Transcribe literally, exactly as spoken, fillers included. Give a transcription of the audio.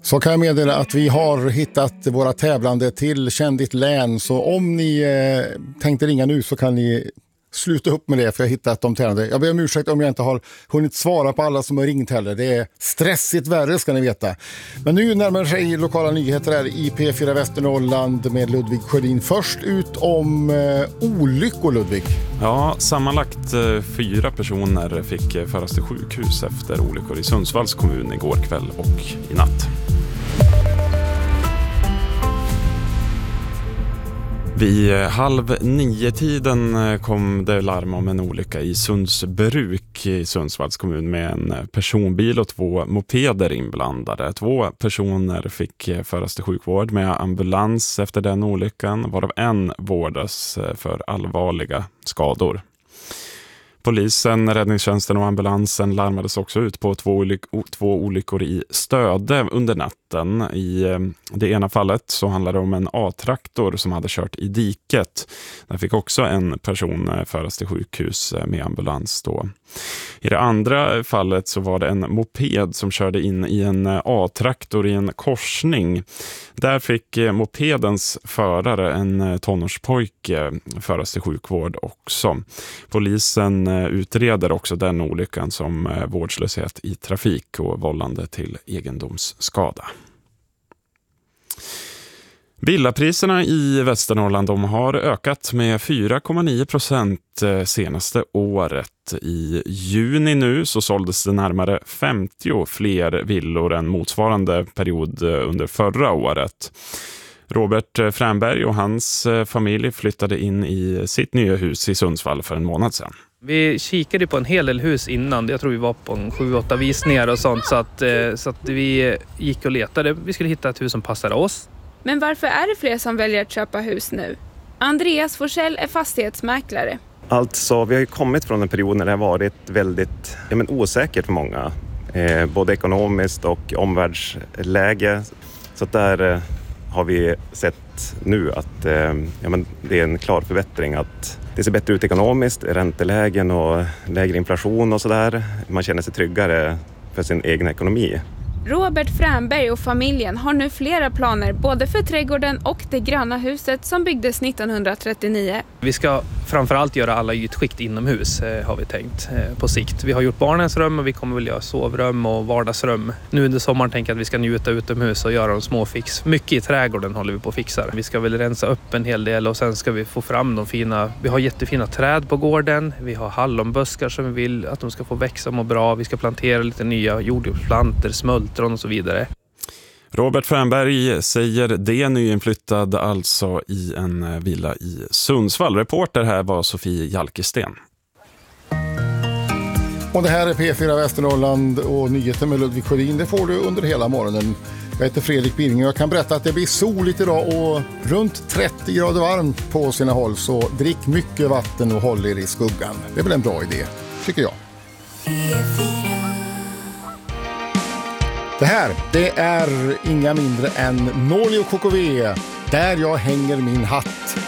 Så kan jag meddela att vi har hittat våra tävlande till Känn ditt län. Så om ni eh, tänkte ringa nu så kan ni sluta upp med det, för jag har hittat de tävlande. Jag ber om ursäkt om jag inte har hunnit svara på alla som har ringt heller. Det är stressigt värre, ska ni veta. Men nu närmar sig lokala nyheter här i P fyra Västernorrland med Ludvig Sjödin. Först ut om eh, olyckor, Ludvig. Ja, sammanlagt eh, fyra personer fick eh, föras till sjukhus efter olyckor i Sundsvalls kommun igår kväll och i natt. Vid halv nio-tiden kom det larm om en olycka i Sundsbruk i Sundsvalls kommun med en personbil och två mopeder inblandade. Två personer fick föras till sjukvård med ambulans efter den olyckan, varav en vårdas för allvarliga skador. Polisen, räddningstjänsten och ambulansen larmades också ut på två, olyck- två olyckor i Stöde under natten. I det ena fallet så handlade det om en A-traktor som hade kört i diket. Där fick också en person föras till sjukhus med ambulans då. I det andra fallet så var det en moped som körde in i en A-traktor i en korsning. Där fick mopedens förare, en tonårspojke, föras till sjukvård också. Polisen utreder också den olyckan som vårdslöshet i trafik och vållande till egendomsskada. Villapriserna i Västernorrland de har ökat med fyra komma nio procent senaste året. I juni nu så såldes det närmare femtio fler villor än motsvarande period under förra året. Robert Fränberg och hans familj flyttade in i sitt nya hus i Sundsvall för en månad sedan. Vi kikade på en hel del hus innan. Jag tror vi var på en sju åtta visningar och sånt. Så att, så att vi gick och letade. Vi skulle hitta ett hus som passade oss. Men varför är det fler som väljer att köpa hus nu? Andreas Forsell är fastighetsmäklare. Alltså, vi har ju kommit från en period när det har varit väldigt ja, men osäkert för många. Eh, både ekonomiskt och omvärldsläge. Så att där eh, har vi sett nu att eh, ja, men det är en klar förbättring. Att det ser bättre ut ekonomiskt, räntelägen och lägre inflation och sådär. Man känner sig tryggare för sin egen ekonomi. Robert Fränberg och familjen har nu flera planer både för trädgården och det gröna huset som byggdes nittonhundratrettionio. Vi ska framförallt göra alla ytskikt inomhus eh, har vi tänkt eh, på sikt. Vi har gjort barnens rum och vi kommer väl göra sovrum och vardagsrum. Nu under sommaren tänker jag att vi ska njuta utomhus och göra de små fix. Mycket i trädgården håller vi på att fixa. Vi ska väl rensa upp en hel del och sen ska vi få fram de fina. Vi har jättefina träd på gården. Vi har hallonbuskar som vi vill att de ska få växa och må bra. Vi ska plantera lite nya jordgubbsplanter, smultron och så vidare. Robert Fränberg säger det, nyinflyttad alltså i en villa i Sundsvall. Reporter här var Sofie Jalkesten. Och det här är P fyra Västernorrland och nyheter med Ludvig Sjödin. Det får du under hela morgonen. Jag heter Fredrik Birring och jag kan berätta att det blir soligt idag och runt trettio grader varmt på sina håll. Så drick mycket vatten och håll er i skuggan. Det är väl en bra idé, tycker jag. Det här, det är inga mindre än Norli och K K V, där jag hänger min hatt.